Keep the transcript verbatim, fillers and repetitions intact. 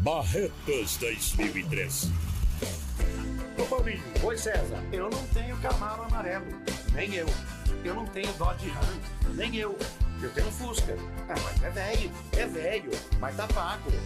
Marretas dois mil e treze. Ô Paulinho, oi César, eu não tenho Camaro amarelo, nem eu. Eu não tenho Dodge Ram, nem eu. Eu tenho Fusca. Ah, mas é velho, é velho, mas tá pago.